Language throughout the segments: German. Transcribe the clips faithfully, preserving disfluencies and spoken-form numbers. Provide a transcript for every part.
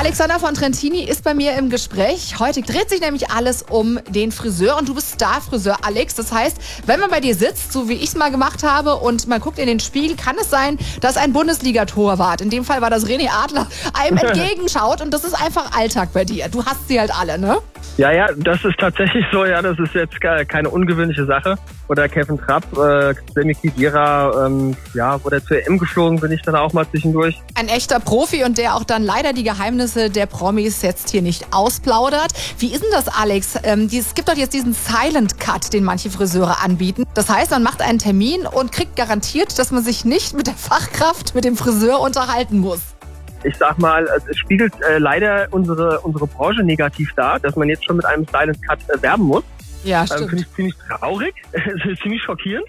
Alexander von Trentini ist bei mir im Gespräch. Heute dreht sich nämlich alles um den Friseur und du bist Starfriseur, Alex. Das heißt, wenn man bei dir sitzt, so wie ich es mal gemacht habe und man guckt in den Spiegel, kann es sein, dass ein Bundesliga-Torwart, in dem Fall war das René Adler, einem entgegenschaut und das ist einfach Alltag bei dir. Du hast sie halt alle, ne? Ja, ja, das ist tatsächlich so, ja, das ist jetzt keine ungewöhnliche Sache. Oder Kevin Trapp, äh, Sammy Khedira, ähm, ja, wo der zur E M geflogen bin ich dann auch mal zwischendurch. Ein echter Profi und der auch dann leider die Geheimnisse der Promis jetzt hier nicht ausplaudert. Wie ist denn das, Alex? Ähm, es gibt doch jetzt diesen Silent Cut, den manche Friseure anbieten. Das heißt, man macht einen Termin und kriegt garantiert, dass man sich nicht mit der Fachkraft, mit dem Friseur unterhalten muss. Ich sag mal, es spiegelt äh, leider unsere unsere Branche negativ dar, dass man jetzt schon mit einem Silent Cut äh, werben muss. Ja, stimmt. Ähm, Finde ich ziemlich traurig, ziemlich schockierend.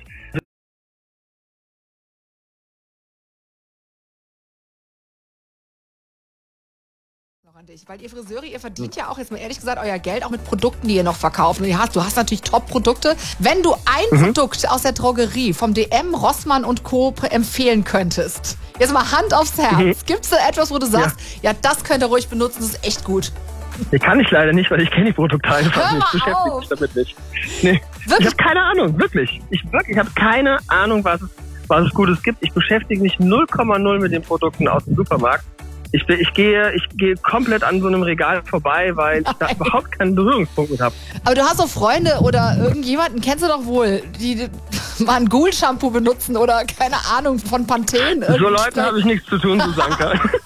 Noch an dich, weil ihr Friseure, ihr verdient ja auch, jetzt mal ehrlich gesagt, euer Geld auch mit Produkten, die ihr noch verkauft. Und ihr hast, du hast natürlich Top-Produkte. Wenn du ein mhm. Produkt aus der Drogerie, vom D M, Rossmann und Co. empfehlen könntest, jetzt mal Hand aufs Herz, mhm. gibt es da etwas, wo du sagst, ja. ja, das könnt ihr ruhig benutzen, das ist echt gut? Nee, kann ich leider nicht, weil ich kenne die Produkte einfach nicht. Ich beschäftige mich damit nicht. Nee. Ich habe keine Ahnung, wirklich. Ich wirklich, ich habe keine Ahnung, was es, was es Gutes gibt. Ich beschäftige mich null Komma null mit den Produkten aus dem Supermarkt. Ich, ich, gehe, ich gehe komplett an so einem Regal vorbei, weil ich da überhaupt keinen Berührungspunkt mit habe. Aber du hast doch Freunde oder irgendjemanden, kennst du doch wohl, die mal ein Ghoul-Shampoo benutzen oder keine Ahnung, von Pantene. So Leuten habe ich nichts zu tun, Susanka.